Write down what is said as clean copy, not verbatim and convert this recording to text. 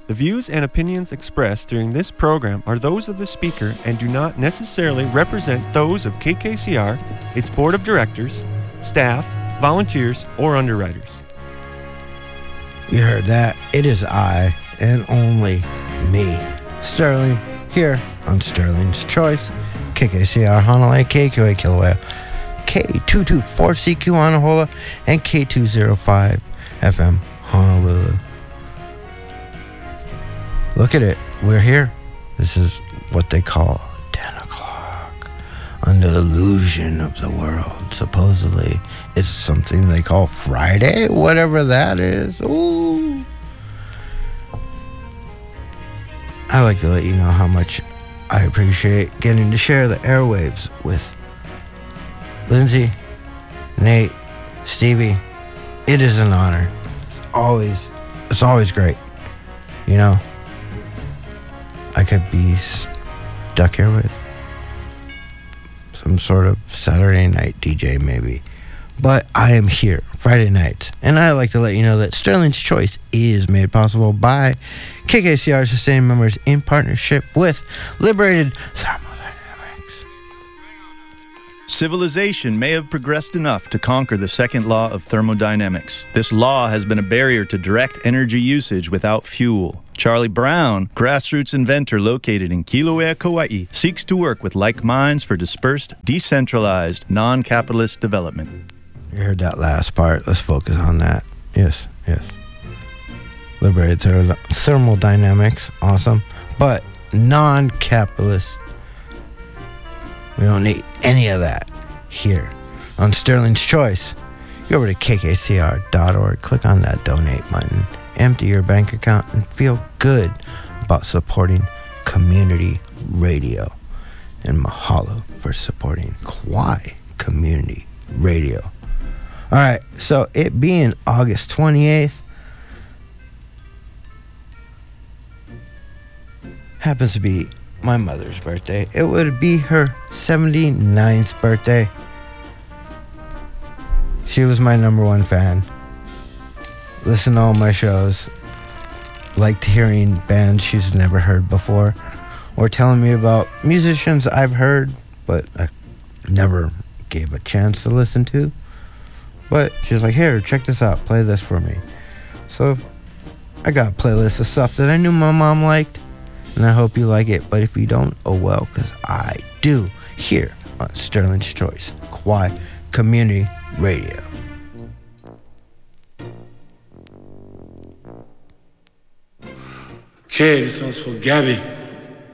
The views and opinions expressed during this program are those of the speaker and do not necessarily represent those of KKCR, its board of directors, staff, volunteers, or underwriters. You heard that? It is I, and only me, Sterling, here on Sterling's Choice, KKCR Honolulu, KQA Kilauea, K224CQ Anahola, and K205 FM Honolulu. Look at it. We're here. This is what they call 10 o'clock. Under the illusion of the world. Supposedly, it's something they call Friday, whatever that is. Ooh. I like to let you know how much I appreciate getting to share the airwaves with Lindsay, Nate, Stevie. It is an honor. It's always great. You know, I could be stuck here with some sort of Saturday night DJ maybe. But I am here Friday nights. And I like to let you know that Sterling's Choice is made possible by KKCR Sustained members in partnership with Liberated Thermodynamics. Civilization may have progressed enough to conquer the second law of thermodynamics. This law has been a barrier to direct energy usage without fuel. Charlie Brown, grassroots inventor located in Kilauea, Kauai, seeks to work with like minds for dispersed, decentralized, non-capitalist development. You heard that last part. Let's focus on that. Yes. Liberated thermodynamics. Awesome. But non-capitalist. We don't need any of that here on Sterling's Choice. Go over to kkcr.org. Click on that donate button. Empty your bank account and feel good about supporting community radio. And mahalo for supporting Kauai Community Radio. All right, so it being August 28th, happens to be my mother's birthday. It would be her 79th birthday. She was my number one fan. Listened to all my shows. Liked hearing bands she's never heard before. Or telling me about musicians I've heard, but I never gave a chance to listen to. But she's like, here, check this out. Play this for me. So I got a playlist of stuff that I knew my mom liked. And I hope you like it. But if you don't, oh well, because I do. Here on Sterling's Choice, Kauai Community Radio. Okay, this one's for Gabby.